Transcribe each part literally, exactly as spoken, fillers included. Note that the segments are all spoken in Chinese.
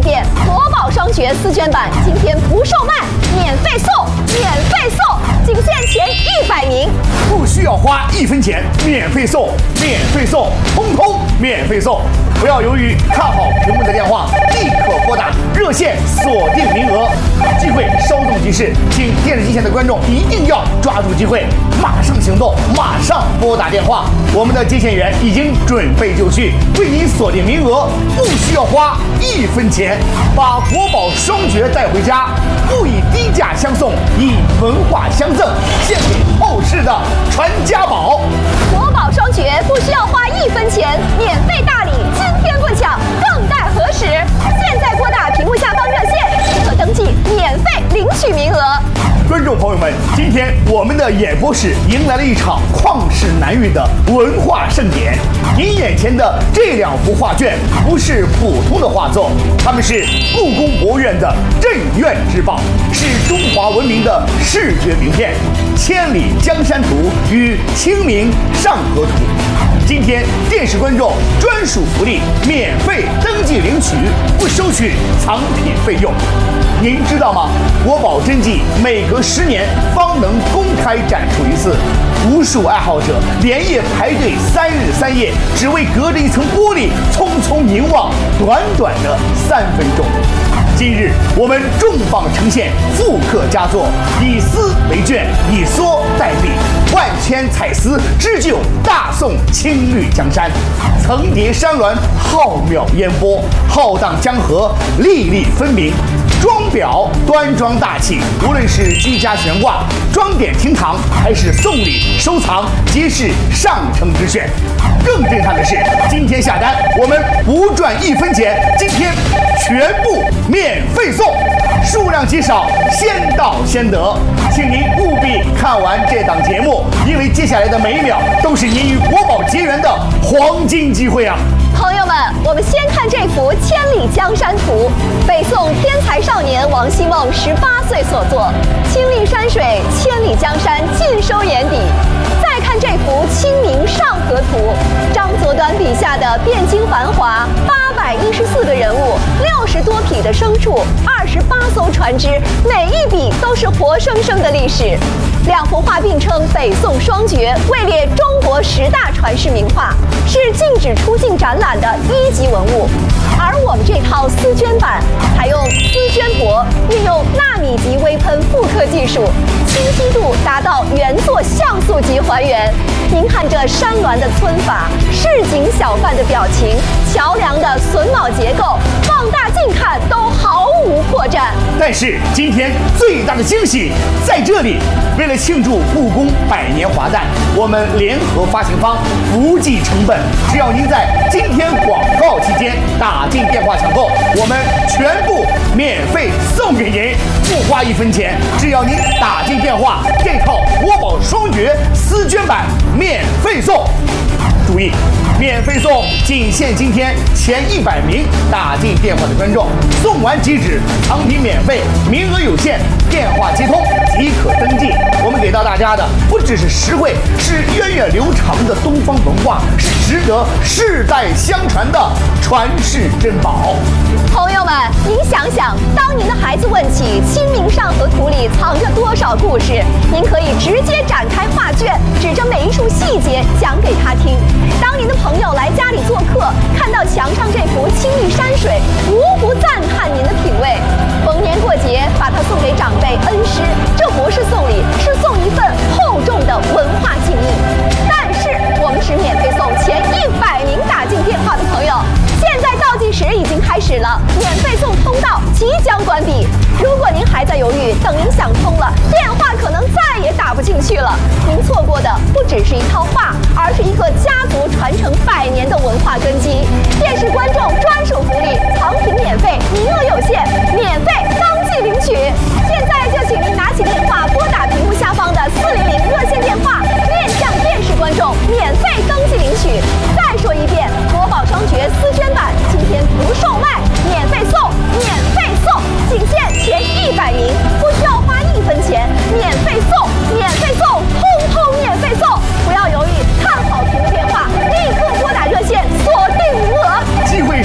遍，国宝双绝丝绢版今天不售卖，免费送，免费送，仅限前一百名， 不需要花一分钱，免费送，免费送，通通免费送。不要犹豫，看好屏幕的电话，立刻拨打热线锁定名额，机会稍纵即逝，请电视机前的观众一定要抓住机会，马上行动，马上拨打电话。我们的接线员已经准备就绪，为您锁定名额，不需要花一分钱，把国宝双绝带回家，不以低价相送，以文化相赠，献给后世的传家宝。 国宝双绝不需要花一分钱，免费大礼，今天不抢，更待何时？现在拨打屏幕下方热线即可登记，免费领取名额。 观众朋友们，今天我们的演播室迎来了一场旷世难遇的文化盛典。您眼前的这两幅画卷不是普通的画作，它们是故宫博物院的镇院之宝，是中华文明的视觉名片《千里江山图》与《清明上河图》。今天电视观众专属福利，免费登记领取，不收取藏品费用。您知道吗？国宝真迹每隔十年方能公开展出一次，无数爱好者连夜排队三日三夜，只为隔着一层玻璃匆匆凝望短短的三分钟。今日我们重磅呈现复刻佳作，以丝为卷，以梭代笔，万千彩丝织就大宋青绿江山，层叠山峦，浩渺烟波，浩荡江河，粒粒分明。装裱端庄大气，无论是居家悬挂、装点厅堂，还是送礼收藏，皆是上乘之选。更震撼的是，今天下单我们不赚一分钱，今天全部免费送，数量极少，先到先得。请您务必看完这档节目，因为接下来的每一秒都是您与国宝结缘的黄金机会啊！ 朋友们，我们先看这幅《千里江山图》，北宋天才少年王希孟十八岁所作，青绿山水，千里江山尽收眼底。再看这幅《清明上河图》，张择端笔下的汴京繁华，八百一十四个人物，六十多匹的牲畜，二十八艘船只，每一笔都是活生生的历史。两幅画并称北宋双绝，位列中国十大传世名画，是禁止出境展览的一级文物。而我们这套丝绢版采用丝绢帛，运用纳米级微喷复刻技术，清晰度达到原作像素级还原。您看这山峦的皴法，市井小贩的表情，桥梁的榫卯结构，放大镜看都毫无破绽。 但是今天最大的惊喜在这里，为了庆祝故宫百年华诞，我们联合发行方不计成本，只要您在今天广告期间打进电话抢购，我们全部免费送给您，不花一分钱，只要您打进电话，这套国宝双绝丝绢版免费送。注意，免费送，仅限今天前一百名打进电话的观众，送完即止，藏品免费，名额有限，电话接通即可登记。我们给到大家的不只是实惠，是源远流长的东方文化，是值得世代相传的传世珍宝。 朋友们，您想想，当您的孩子问起《清明上河图》里藏着多少故事，您可以直接展开画卷，指着每一处细节讲给他听。当您的朋友来家里做客，看到墙上这幅青绿山水，无不赞叹您的品味。逢年过节，把它送给长辈恩师，这不是送礼，是送一份厚重的文化敬意。但是我们只免费送前一百名打进电话的朋友。现在倒计时已经开始了，免费送通道即将关闭。如果您还在犹豫，等您想通了，电话可能再也打不进去了。您错过的不只是一套画，而是一个家族传承百年的文化根基。电视观众专属福利，藏品免费，名额有限，免费当即领取。现在就请您拿起电话，拨打屏幕下方的四零零热线电话，面向电视观众免费登记领取。再说一遍，国宝双绝丝绢版今天不售卖，免费送，免费送，仅限前一百名，不需要花一分钱，免费送，免费送，通通免费送。不要犹豫，看好屏幕电话，立刻拨打热线，锁定名额。 机会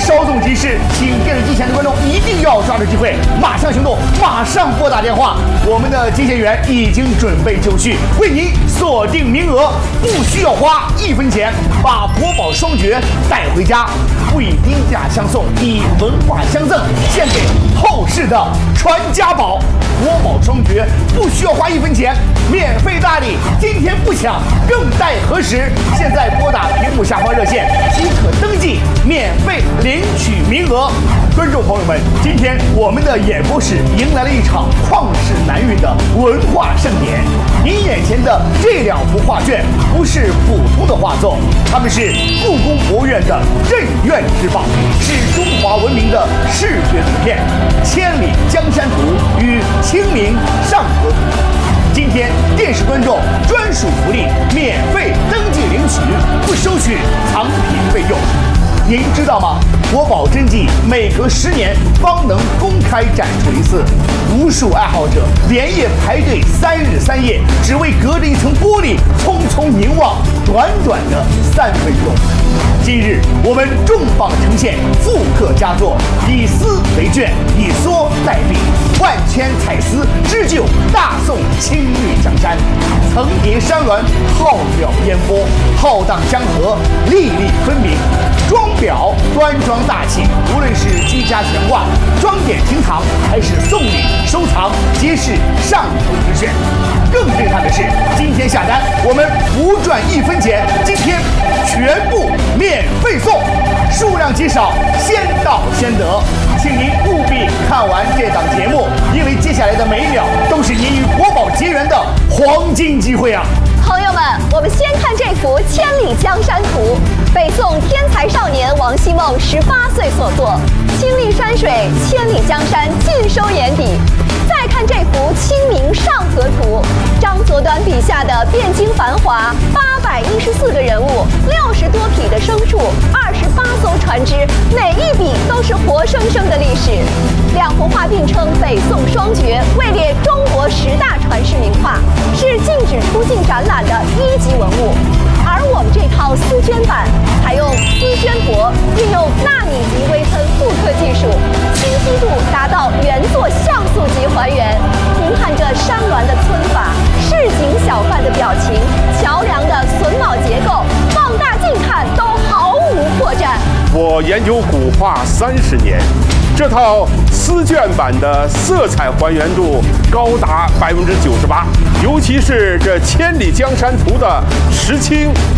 马上拨打电话，我们的接线员已经准备就绪，为您锁定名额，不需要花一分钱，把国宝双绝带回家，不以低价相送，以文化相赠，献给后世的传家宝。国宝双绝不需要花一分钱，免费大礼，今天不抢更待何时？现在拨打屏幕下方热线即可登记，免费领取名额。观众朋友们，今天我们的演播室迎来了一场旷世难遇的文化盛典。您眼前的这两幅画卷不是普通的画作，它们是故宫博物院的镇院之宝，是中华文明的视觉图片《千里江山图》与《清明上河图》。今天电视观众专属福利，免费登记领取，不收取藏品费用。您知道吗？国宝真迹每隔十年方能公开展出一次，无数爱好者连夜排队三日三夜，只为隔着一层玻璃匆匆凝望短短的三分钟。今日我们重磅呈现复刻佳作，以丝为卷，以梭代笔，万千彩丝织就大宋青绿江山，层叠山峦，浩渺烟波，浩荡江河，粒粒分明。装裱端庄大气，无论是居家悬挂、装点厅堂，还是送礼收藏，皆是上等之选。更震撼的是，今天下单我们不赚一分钱，今天全部免费送，数量极少，先到先得，请您务必看完这档节目，因为接下来的每一秒都是您与国宝结缘的黄金机会啊！ 朋友们，我们先看这幅《千里江山图》，北宋天才少年王希孟十八岁所作，亲历山水，千里江山尽收眼底。再看这幅《清明上河图》，张择端笔下的汴京繁华，八百一十四个人物，六十多匹的牲畜，二十八艘船只，每一笔都是活生生的历史。两幅画并称北宋双绝，位列中国十大传世名画，是禁止出境展览的一级文物。而我们这套丝绢版采用丝绢帛，运用纳米级微喷复刻技术，清晰度达到原作像素级还原。您看这山峦的皴法，市井小贩的表情，桥梁的榫卯结构，放大镜看都毫无破绽。 我研究古画三十年，这套丝绢版的色彩还原度高达百分之九十八，尤其是这《千里江山图》的石青、